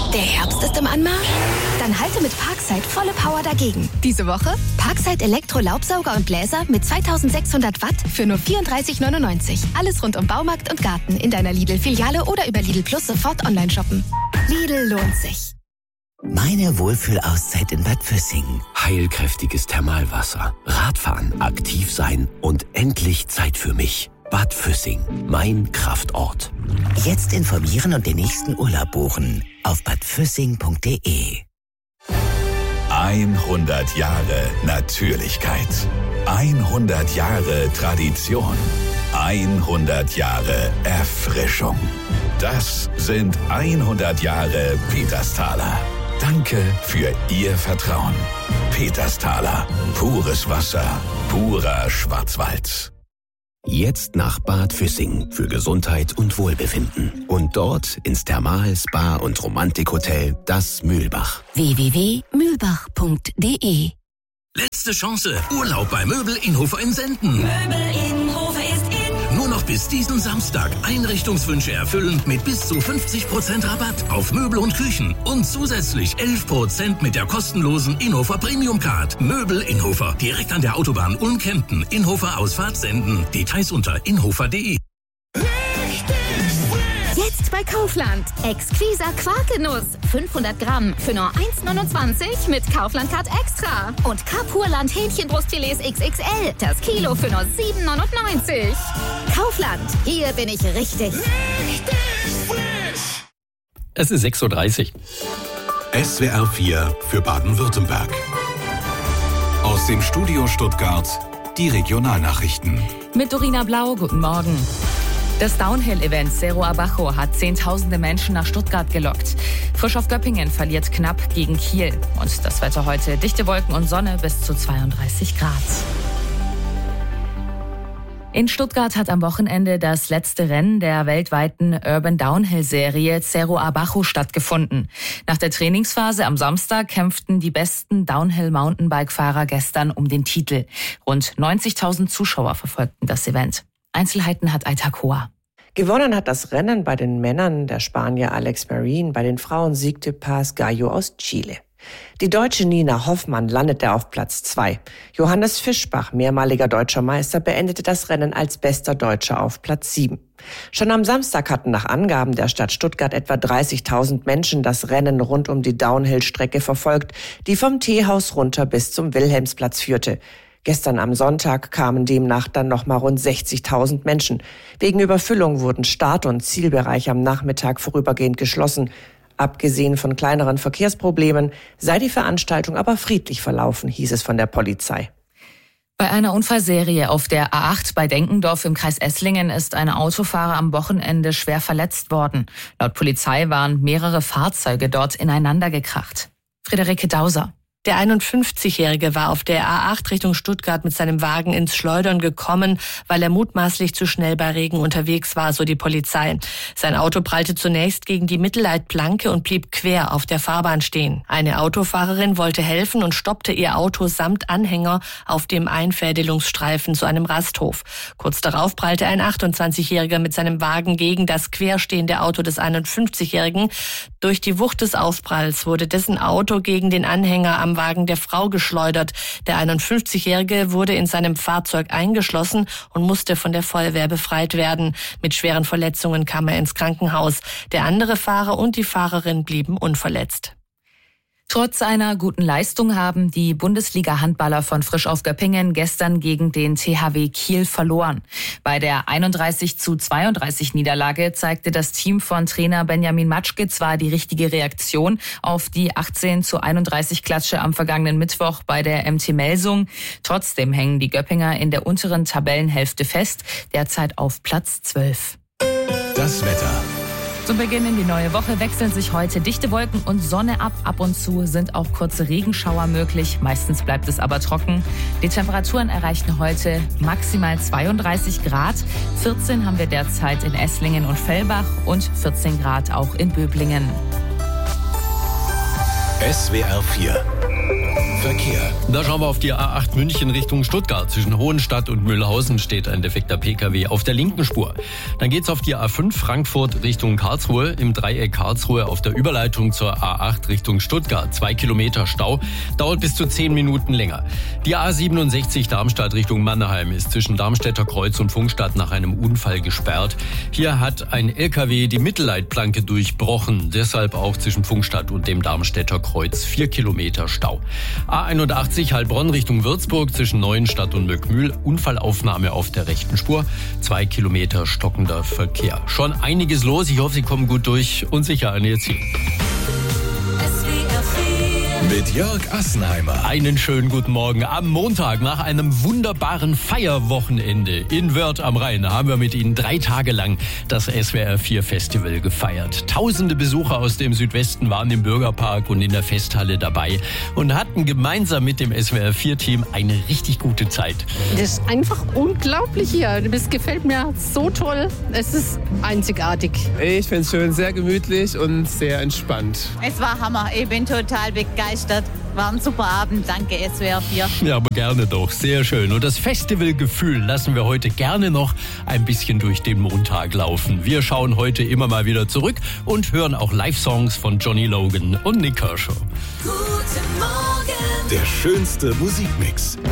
Der Herbst ist im Anmarsch? Dann halte mit Parkside volle Power dagegen. Diese Woche Parkside Elektro-Laubsauger und Bläser mit 2600 Watt für nur 34,99. Alles rund um Baumarkt und Garten in deiner Lidl-Filiale oder über Lidl Plus sofort online shoppen. Lidl lohnt sich. Meine Wohlfühlauszeit in Bad Füssing. Heilkräftiges Thermalwasser, Radfahren, aktiv sein und endlich Zeit für mich. Bad Füssing, mein Kraftort. Jetzt informieren und den nächsten Urlaub buchen auf badfüssing.de. 100 Jahre Natürlichkeit. 100 Jahre Tradition. 100 Jahre Erfrischung. Das sind 100 Jahre Petersthaler. Danke für Ihr Vertrauen. Petersthaler. Pures Wasser. Purer Schwarzwald. Jetzt nach Bad Füssing für Gesundheit und Wohlbefinden. Und dort ins Thermal-, Spa- und Romantikhotel Das Mühlbach. www.mühlbach.de. Letzte Chance. Urlaub bei Möbel Inhofer in Senden. Möbel Inhofer ist in. Nur noch bis diesen Samstag Einrichtungswünsche erfüllen mit bis zu 50% Rabatt auf Möbel und Küchen. Und zusätzlich 11% mit der kostenlosen Inhofer Premium Card. Möbel Inhofer. Direkt an der Autobahn Ulm-Kempten. Inhofer Ausfahrt Senden. Details unter inhofer.de. Jetzt bei Kaufland. Exquiser Quarkenuss. 500 Gramm für nur 1,29 mit Kaufland-Card Extra. Und Kapurland Hähnchenbrustfilets XXL. Das Kilo für nur 7,99. Kaufland. Hier bin ich richtig. Es ist 6:30 Uhr. SWR 4 für Baden-Württemberg. Aus dem Studio Stuttgart die Regionalnachrichten. Mit Dorina Blau, guten Morgen. Das Downhill-Event Cerro Abajo hat Zehntausende Menschen nach Stuttgart gelockt. Frisch auf Göppingen verliert knapp gegen Kiel. Und das Wetter heute: dichte Wolken und Sonne bis zu 32 Grad. In Stuttgart hat am Wochenende das letzte Rennen der weltweiten Urban Downhill-Serie Cerro Abajo stattgefunden. Nach der Trainingsphase am Samstag kämpften die besten Downhill-Mountainbike-Fahrer gestern um den Titel. Rund 90.000 Zuschauer verfolgten das Event. Einzelheiten hat Aitakoa. Gewonnen hat das Rennen bei den Männern der Spanier Alex Marin, bei den Frauen siegte Paz Gallo aus Chile. Die deutsche Nina Hoffmann landete auf Platz 2. Johannes Fischbach, mehrmaliger deutscher Meister, beendete das Rennen als bester Deutscher auf Platz 7. Schon am Samstag hatten nach Angaben der Stadt Stuttgart etwa 30.000 Menschen das Rennen rund um die Downhill-Strecke verfolgt, die vom Teehaus runter bis zum Wilhelmsplatz führte. Gestern am Sonntag kamen demnach dann noch mal rund 60.000 Menschen. Wegen Überfüllung wurden Start- und Zielbereich am Nachmittag vorübergehend geschlossen. Abgesehen von kleineren Verkehrsproblemen sei die Veranstaltung aber friedlich verlaufen, hieß es von der Polizei. Bei einer Unfallserie auf der A8 bei Denkendorf im Kreis Esslingen ist ein Autofahrer am Wochenende schwer verletzt worden. Laut Polizei waren mehrere Fahrzeuge dort ineinander gekracht. Friederike Dauser. Der 51-Jährige war auf der A8 Richtung Stuttgart mit seinem Wagen ins Schleudern gekommen, weil er mutmaßlich zu schnell bei Regen unterwegs war, so die Polizei. Sein Auto prallte zunächst gegen die Mittelleitplanke und blieb quer auf der Fahrbahn stehen. Eine Autofahrerin wollte helfen und stoppte ihr Auto samt Anhänger auf dem Einfädelungsstreifen zu einem Rasthof. Kurz darauf prallte ein 28-Jähriger mit seinem Wagen gegen das querstehende Auto des 51-Jährigen. Durch die Wucht des Aufpralls wurde dessen Auto gegen den Anhänger am Wagen der Frau geschleudert. Der 51-Jährige wurde in seinem Fahrzeug eingeschlossen und musste von der Feuerwehr befreit werden. Mit schweren Verletzungen kam er ins Krankenhaus. Der andere Fahrer und die Fahrerin blieben unverletzt. Trotz einer guten Leistung haben die Bundesliga-Handballer von Frisch auf Göppingen gestern gegen den THW Kiel verloren. Bei der 31:32 Niederlage zeigte das Team von Trainer Benjamin Matschke zwar die richtige Reaktion auf die 18:31 Klatsche am vergangenen Mittwoch bei der MT Melsung. Trotzdem hängen die Göppinger in der unteren Tabellenhälfte fest, derzeit auf Platz 12. Das Wetter. Zum Beginn in die neue Woche wechseln sich heute dichte Wolken und Sonne ab. Ab und zu sind auch kurze Regenschauer möglich. Meistens bleibt es aber trocken. Die Temperaturen erreichen heute maximal 32 Grad. 14 haben wir derzeit in Esslingen und Fellbach und 14 Grad auch in Böblingen. SWR 4 Verkehr. Da schauen wir auf die A8 München Richtung Stuttgart. Zwischen Hohenstadt und Mühlhausen steht ein defekter Pkw auf der linken Spur. Dann geht's auf die A5 Frankfurt Richtung Karlsruhe. Im Dreieck Karlsruhe auf der Überleitung zur A8 Richtung Stuttgart. 2 Kilometer Stau. Dauert bis zu 10 Minuten länger. Die A67 Darmstadt Richtung Mannheim ist zwischen Darmstädter Kreuz und Pfungstadt nach einem Unfall gesperrt. Hier hat ein LKW die Mittelleitplanke durchbrochen. Deshalb auch zwischen Pfungstadt und dem Darmstädter Kreuz 4 Kilometer Stau. A81 Heilbronn Richtung Würzburg zwischen Neuenstadt und Möckmühl. Unfallaufnahme auf der rechten Spur. 2 Kilometer stockender Verkehr. Schon einiges los. Ich hoffe, Sie kommen gut durch und sicher an Ihr Ziel. Mit Jörg Assenheimer. Einen schönen guten Morgen am Montag nach einem wunderbaren Feierwochenende in Wörth am Rhein haben wir mit Ihnen 3 Tage lang das SWR 4 Festival gefeiert. Tausende Besucher aus dem Südwesten waren im Bürgerpark und in der Festhalle dabei und hatten gemeinsam mit dem SWR 4 Team eine richtig gute Zeit. Das ist einfach unglaublich hier. Das gefällt mir so toll. Es ist einzigartig. Ich finde es schön, sehr gemütlich und sehr entspannt. Es war Hammer. Ich bin total begeistert. War ein super Abend. Danke, SWR 4. Ja, aber gerne doch. Sehr schön. Und das Festivalgefühl lassen wir heute gerne noch ein bisschen durch den Montag laufen. Wir schauen heute immer mal wieder zurück und hören auch Live-Songs von Johnny Logan und Nik Kershaw. Guten Morgen. Der schönste Musikmix.